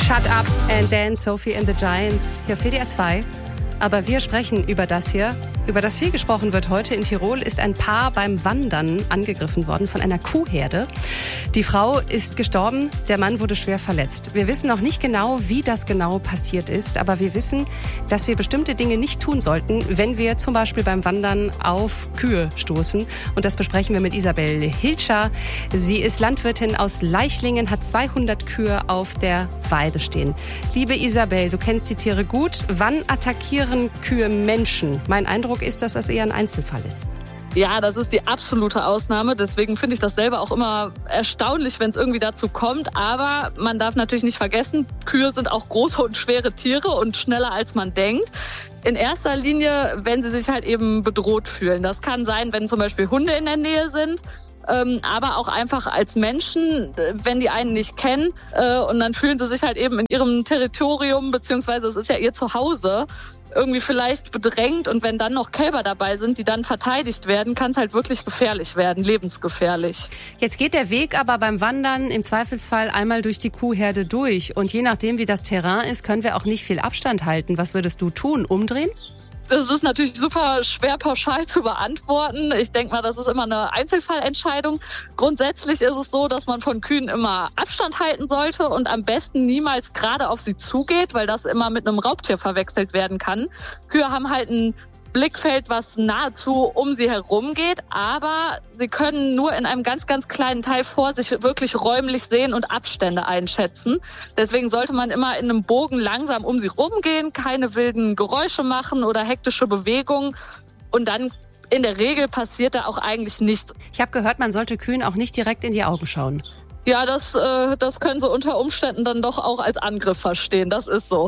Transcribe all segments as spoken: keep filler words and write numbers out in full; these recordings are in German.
Shut Up and Dance, Sophie and the Giants, hier auf W D R zwei. Aber wir sprechen über das hier. Über das viel gesprochen wird heute in Tirol, ist ein Paar beim Wandern angegriffen worden von einer Kuhherde. Die Frau ist gestorben, der Mann wurde schwer verletzt. Wir wissen noch nicht genau, wie das genau passiert ist, aber wir wissen, dass wir bestimmte Dinge nicht tun sollten, wenn wir zum Beispiel beim Wandern auf Kühe stoßen. Und das besprechen wir mit Isabel Hilscher. Sie ist Landwirtin aus Leichlingen, hat zweihundert Kühe auf der Weide stehen. Liebe Isabel, du kennst die Tiere gut. Wann attackieren Kühe Menschen? Mein Eindruck ist, dass das eher ein Einzelfall ist. Ja, das ist die absolute Ausnahme. Deswegen finde ich das selber auch immer erstaunlich, wenn es irgendwie dazu kommt. Aber man darf natürlich nicht vergessen, Kühe sind auch große und schwere Tiere und schneller als man denkt. In erster Linie, wenn sie sich halt eben bedroht fühlen. Das kann sein, wenn zum Beispiel Hunde in der Nähe sind. Ähm, aber auch einfach als Menschen, wenn die einen nicht kennen äh, und dann fühlen sie sich halt eben in ihrem Territorium, beziehungsweise es ist ja ihr Zuhause, irgendwie vielleicht bedrängt, und wenn dann noch Kälber dabei sind, die dann verteidigt werden, kann es halt wirklich gefährlich werden, lebensgefährlich. Jetzt geht der Weg aber beim Wandern im Zweifelsfall einmal durch die Kuhherde durch, und je nachdem, wie das Terrain ist, können wir auch nicht viel Abstand halten. Was würdest du tun? Umdrehen? Das ist natürlich super schwer pauschal zu beantworten. Ich denke mal, das ist immer eine Einzelfallentscheidung. Grundsätzlich ist es so, dass man von Kühen immer Abstand halten sollte und am besten niemals gerade auf sie zugeht, weil das immer mit einem Raubtier verwechselt werden kann. Kühe haben halt ein Blickfeld, was nahezu um sie herum geht, aber sie können nur in einem ganz, ganz kleinen Teil vor sich wirklich räumlich sehen und Abstände einschätzen. Deswegen sollte man immer in einem Bogen langsam um sie rumgehen, keine wilden Geräusche machen oder hektische Bewegungen, und dann in der Regel passiert da auch eigentlich nichts. Ich habe gehört, man sollte Kühen auch nicht direkt in die Augen schauen. Ja, das, äh, das können sie unter Umständen dann doch auch als Angriff verstehen, das ist so.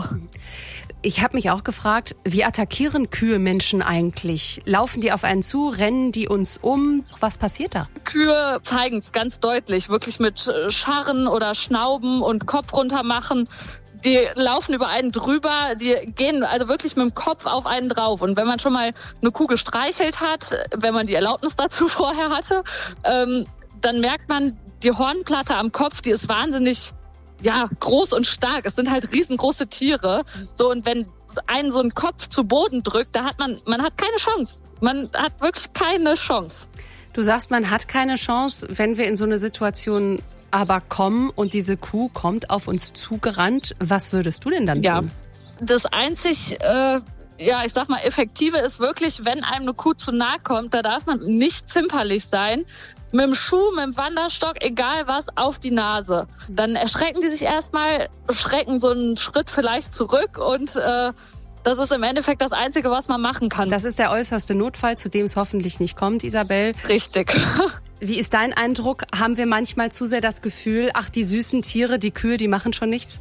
Ich habe mich auch gefragt, wie attackieren Kühe Menschen eigentlich? Laufen die auf einen zu, rennen die uns um? Was passiert da? Kühe zeigen es ganz deutlich, wirklich mit Scharren oder Schnauben und Kopf runter machen. Die laufen über einen drüber, die gehen also wirklich mit dem Kopf auf einen drauf. Und wenn man schon mal eine Kuh gestreichelt hat, wenn man die Erlaubnis dazu vorher hatte, ähm, dann merkt man, die Hornplatte am Kopf, die ist wahnsinnig ja, groß und stark. Es sind halt riesengroße Tiere. So, und wenn einen so ein Kopf zu Boden drückt, da hat man, man hat keine Chance. Man hat wirklich keine Chance. Du sagst, man hat keine Chance, wenn wir in so eine Situation aber kommen und diese Kuh kommt auf uns zugerannt. Was würdest du denn dann tun? Ja, das einzig, äh, ja, ich sag mal, Effektive ist wirklich, wenn einem eine Kuh zu nahe kommt, da darf man nicht zimperlich sein. Mit dem Schuh, mit dem Wandersstock, egal was, auf die Nase. Dann erschrecken die sich erstmal, schrecken so einen Schritt vielleicht zurück, und äh, das ist im Endeffekt das Einzige, was man machen kann. Das ist der äußerste Notfall, zu dem es hoffentlich nicht kommt, Isabel. Richtig. Wie ist dein Eindruck? Haben wir manchmal zu sehr das Gefühl, ach, die süßen Tiere, die Kühe, die machen schon nichts?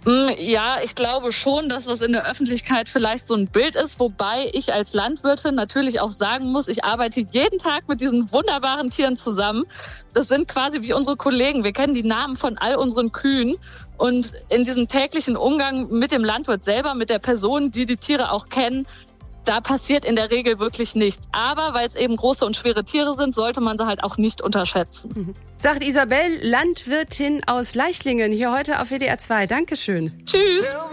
Ja, ich glaube schon, dass das in der Öffentlichkeit vielleicht so ein Bild ist, wobei ich als Landwirtin natürlich auch sagen muss, ich arbeite jeden Tag mit diesen wunderbaren Tieren zusammen. Das sind quasi wie unsere Kollegen. Wir kennen die Namen von all unseren Kühen, und in diesem täglichen Umgang mit dem Landwirt selber, mit der Person, die die Tiere auch kennen, da passiert in der Regel wirklich nichts. Aber weil es eben große und schwere Tiere sind, sollte man sie halt auch nicht unterschätzen. Sagt Isabel, Landwirtin aus Leichlingen, hier heute auf W D R zwei. Dankeschön. Tschüss.